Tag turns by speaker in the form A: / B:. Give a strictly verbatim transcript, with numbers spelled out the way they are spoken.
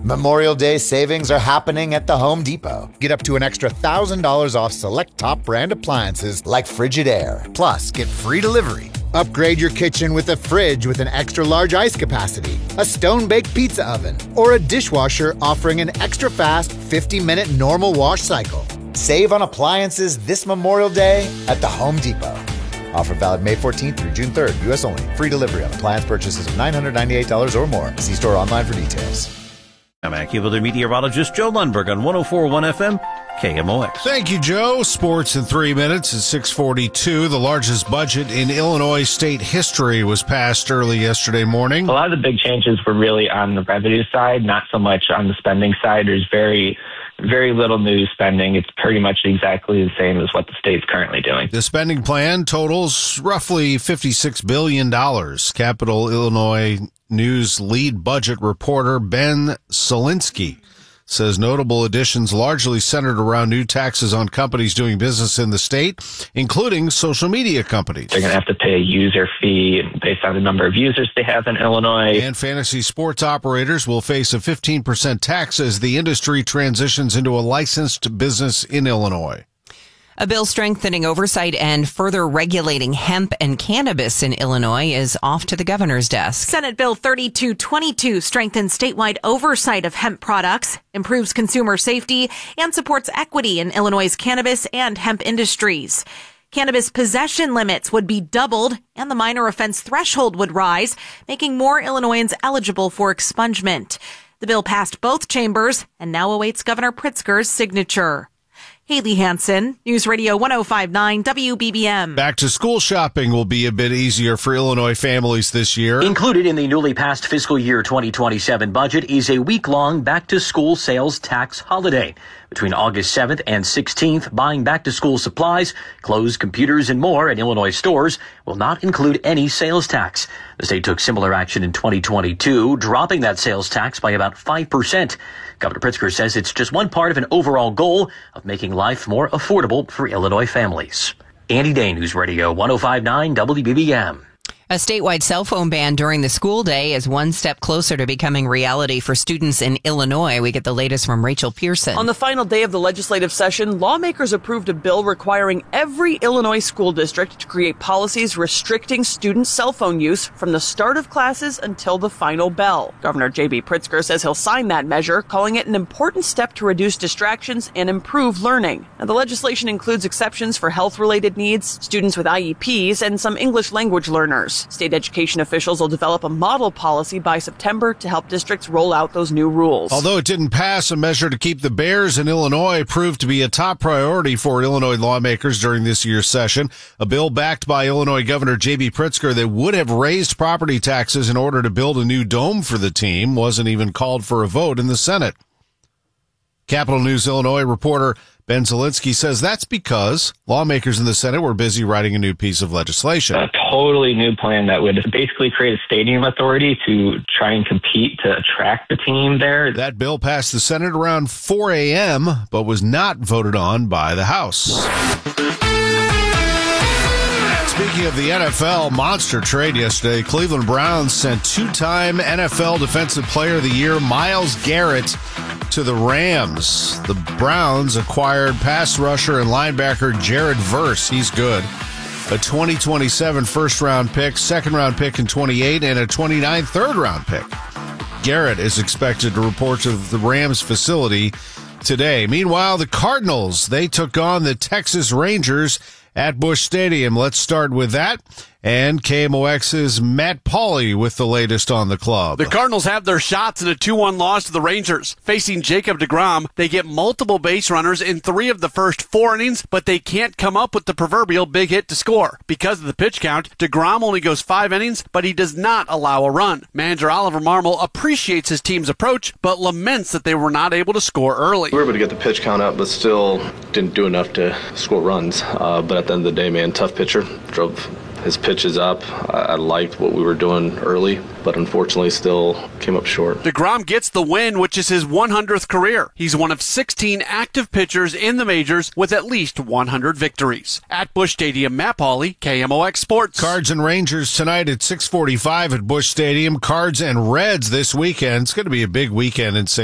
A: Memorial Day savings are happening at the Home Depot. Get up to an extra one thousand dollars off select top brand appliances like Frigidaire. Plus, get free delivery. Upgrade your kitchen with a fridge with an extra large ice capacity, a stone-baked pizza oven, or a dishwasher offering an extra fast fifty minute normal wash cycle. Save on appliances this Memorial Day at the Home Depot. Offer valid May fourteenth through June third, U S only. Free delivery on appliance purchases of nine hundred ninety-eight dollars or more. See store online for details.
B: I'm AccuWeather meteorologist Joe Lundberg on one oh four point one F M, K M O X.
C: Thank you, Joe. Sports in three minutes at six forty-two. The largest budget in Illinois state history was passed early yesterday morning.
D: A lot of the big changes were really on the revenue side, not so much on the spending side. There's very, very little new spending. It's pretty much exactly the same as what the state's currently doing.
C: The spending plan totals roughly fifty-six billion dollars. Capital Illinois News lead budget reporter Ben Solinsky says notable additions largely centered around new taxes on companies doing business in the state, including social media companies.
D: They're going to have to pay a user fee based on the number of users they have in Illinois.
C: And fantasy sports operators will face a fifteen percent tax as the industry transitions into a licensed business in Illinois.
E: A bill strengthening oversight and further regulating hemp and cannabis in Illinois is off to the governor's desk.
F: Senate Bill thirty-two twenty-two strengthens statewide oversight of hemp products, improves consumer safety, and supports equity in Illinois' cannabis and hemp industries. Cannabis possession limits would be doubled, and the minor offense threshold would rise, making more Illinoisans eligible for expungement. The bill passed both chambers and now awaits Governor Pritzker's signature. Haley Hansen, News Radio one oh five point nine W B B M.
C: Back to school shopping will be a bit easier for Illinois families this year.
G: Included in the newly passed fiscal year twenty twenty-seven budget is a week-long back-to-school sales tax holiday. Between August seventh and sixteenth, buying back-to-school supplies, clothes, computers, and more at Illinois stores will not include any sales tax. The state took similar action in twenty twenty-two, dropping that sales tax by about five percent. Governor Pritzker says it's just one part of an overall goal of making life more affordable for Illinois families. Andy Day, News Radio one oh five point nine W B B M.
E: A statewide cell phone ban during the school day is one step closer to becoming reality for students in Illinois. We get the latest from Rachel Pearson.
H: On the final day of the legislative session, lawmakers approved a bill requiring every Illinois school district to create policies restricting student cell phone use from the start of classes until the final bell. Governor J B Pritzker says he'll sign that measure, calling it an important step to reduce distractions and improve learning. Now, the legislation includes exceptions for health-related needs, students with I E Ps, and some English language learners. State education officials will develop a model policy by September to help districts roll out those new rules.
C: Although it didn't pass, a measure to keep the Bears in Illinois proved to be a top priority for Illinois lawmakers during this year's session. A bill backed by Illinois Governor J B Pritzker that would have raised property taxes in order to build a new dome for the team wasn't even called for a vote in the Senate. Capital News Illinois reporter Ben Zielinski says that's because lawmakers in the Senate were busy writing a new piece of legislation.
D: A totally new plan that would basically create a stadium authority to try and compete to attract the team there.
C: That bill passed the Senate around four a.m., but was not voted on by the House. Speaking of the N F L, monster trade yesterday. Cleveland Browns sent two-time N F L Defensive Player of the Year Myles Garrett to the Rams. The Browns acquired pass rusher and linebacker Jared Verse. He's good. A twenty twenty-seven first-round pick, second-round pick in twenty-eight, and a twenty-nine third-round pick. Garrett is expected to report to the Rams facility today. Meanwhile, the Cardinals, they took on the Texas Rangers at Busch Stadium. Let's start with that. And K M O X's Matt Pauley with the latest on the club.
I: The Cardinals have their shots in a two one loss to the Rangers. Facing Jacob deGrom, they get multiple base runners in three of the first four innings, but they can't come up with the proverbial big hit to score. Because of the pitch count, deGrom only goes five innings, but he does not allow a run. Manager Oliver Marmol appreciates his team's approach, but laments that they were not able to score early.
J: We were able to get the pitch count up, but still didn't do enough to score runs. Uh, but at the end of the day, man, tough pitcher. Drove his pitches up. I, I liked what we were doing early, but unfortunately still came up short.
I: deGrom gets the win, which is his one hundredth career. He's one of sixteen active pitchers in the majors with at least one hundred victories. At Busch Stadium, Matt Pauley, K M O X Sports.
C: Cards and Rangers tonight at six forty-five at Busch Stadium. Cards and Reds this weekend. It's going to be a big weekend in Saint